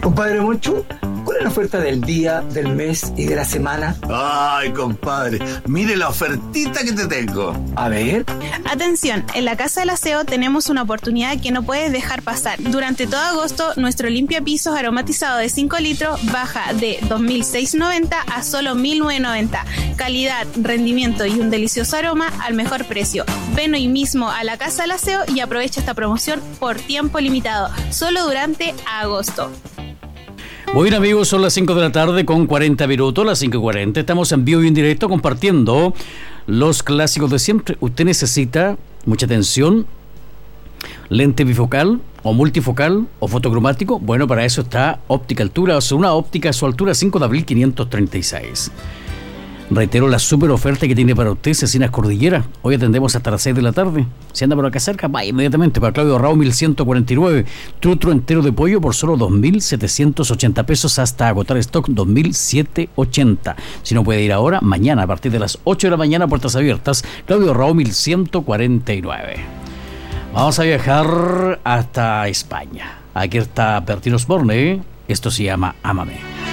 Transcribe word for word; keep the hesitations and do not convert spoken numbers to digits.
Compadre Moncho, ¿cuál es la oferta del día, del mes y de la semana? Ay, compadre, mire la ofertita que te tengo. A ver. Atención, en la Casa del Aseo tenemos una oportunidad que no puedes dejar pasar. Durante todo agosto, nuestro limpiapisos aromatizado de cinco litros baja de dos mil seiscientos noventa a solo mil novecientos noventa. Calidad, rendimiento y un delicioso aroma al mejor precio. Ven hoy mismo a la Casa del Aseo y aprovecha esta promoción por tiempo limitado, solo durante agosto. Muy bien, amigos, son las cinco de la tarde con cuarenta minutos, las cinco y cuarenta. Estamos en vivo y en directo compartiendo los clásicos de siempre. Usted necesita mucha atención, lente bifocal o multifocal o fotocromático. Bueno, para eso está Óptica Altura, o sea, una óptica a su altura, cinco de abril quinientos treinta y seis. Reitero la super oferta que tiene para usted Cecinas Cordillera. Hoy atendemos hasta las seis de la tarde. Si anda por acá cerca, vaya inmediatamente para Claudio Rao mil ciento cuarenta y nueve. Trutro entero de pollo por solo dos mil setecientos ochenta pesos hasta agotar stock dos mil setecientos ochenta. Si no puede ir ahora, mañana a partir de las ocho de la mañana, puertas abiertas. Claudio Rao mil ciento cuarenta y nueve. Vamos a viajar hasta España. Aquí está Bertín Osborne. Esto se llama Ámame.